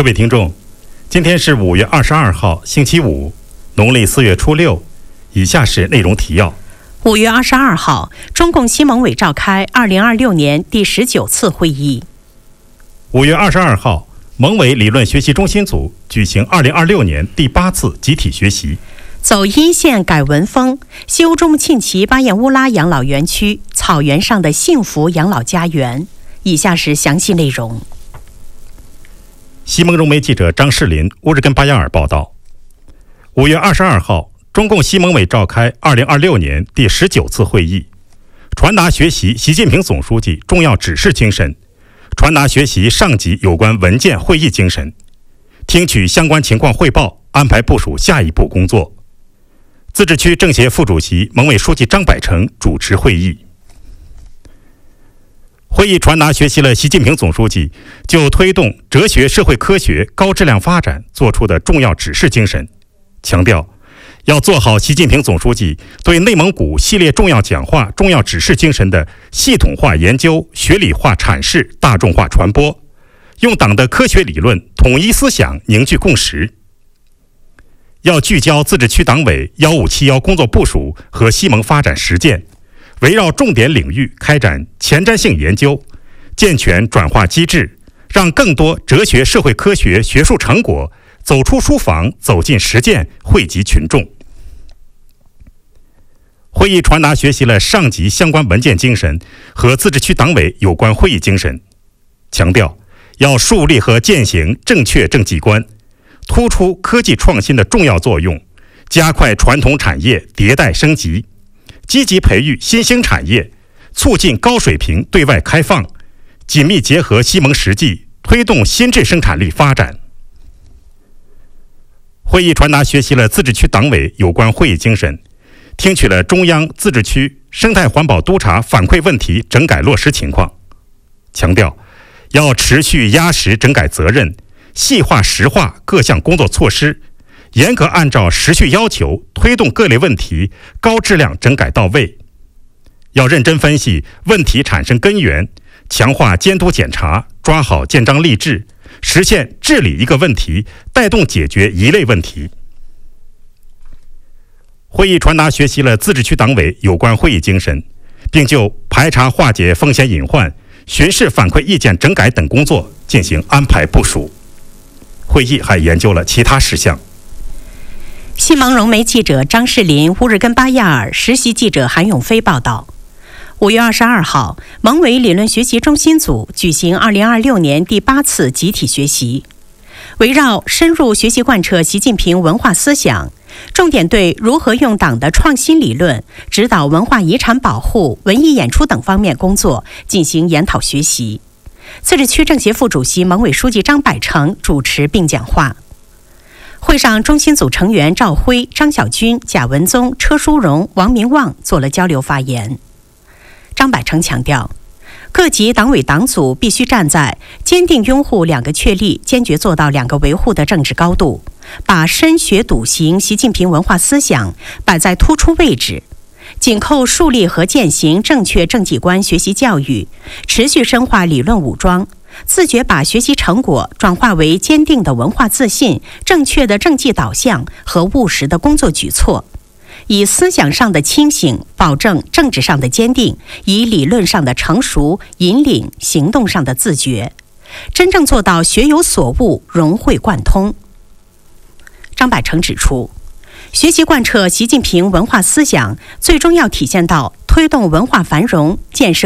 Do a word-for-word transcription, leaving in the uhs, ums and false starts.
位听众，今天是五月二十二号，星期五，农历四月初六。以下是内容提要。 五月二十二号，中共西盟委召开二零二六年第十九次会议。 五月二十二号，盟委理论学习中心组举行二零二六年第八次集体学习。 走一线改文风，修中沁旗巴彦乌拉养老园区草原上的幸福养老家园。以下是详细内容。 西盟融媒记者张世林、乌日根巴亚尔报道。五月二十二号，中共西盟委召开二零二六年第十九次会议，传达学习习近平总书记重要指示精神，传达学习上级有关文件会议精神，听取相关情况汇报，安排部署下一步工作。自治区政协副主席、盟委书记张百成主持会议。会议传达学习了习近平总书记就推动哲学社会科学高质量发展作出的重要指示精神，强调要做好习近平总书记对内蒙古系列重要讲话重要指示精神的系统化研究、学理化阐释、大众化传播，用党的科学理论统一思想凝聚共识。要聚焦自治区党委幺五七幺工作部署和西盟发展实践，围绕重点领域开展前瞻性研究，健全转化机制，让更多哲学社会科学学术成果走出书房，走进实践，惠及群众。会议传达学习了上级相关文件精神和自治区党委有关会议精神，强调要树立和践行正确政绩观，突出科技创新的重要作用，加快传统产业迭代升级，积极培育新兴产业，促进高水平对外开放，紧密结合西盟实际，推动新质生产力发展。会议传达学习了自治区党委有关会议精神，听取了中央自治区生态环保督察反馈问题整改落实情况，强调要持续压实整改责任，细化实化各项工作措施，严格按照时序要求推动各类问题高质量整改到位。要认真分析问题产生根源，强化监督检查，抓好建章立制，实现治理一个问题带动解决一类问题。会议传达学习了自治区党委有关会议精神，并就排查化解风险隐患、巡视反馈意见整改等工作进行安排部署。会议还研究了其他事项。 西盟融媒记者张世林、乌日根巴亚尔实习记者韩永飞报道。五月二十二号，盟委理论学习中心组举行二零二六年第八次集体学习，围绕深入学习贯彻习近平文化思想，重点对如何用党的创新理论指导文化遗产保护、文艺演出等方面工作进行研讨学习。自治区政协副主席、盟委书记张百成主持并讲话。会上，中心组成员赵辉、张晓军、贾文宗、车淑荣、王明旺做了交流发言。张百成强调，各级党委党组必须站在坚定拥护两个确立、坚决做到两个维护的政治高度，把深学笃行习近平文化思想摆在突出位置，紧扣树立和践行正确政绩观学习教育，持续深化理论武装，自觉把学习成果转化为坚定的文化自信、正确的政绩导向和务实的工作举措，以思想上的清醒保证政治上的坚定，以理论上的成熟引领行动上的自觉，真正做到学有所悟、融会贯通。张百成指出，学习贯彻习近平文化思想，最终要体现到推动文化繁荣、建设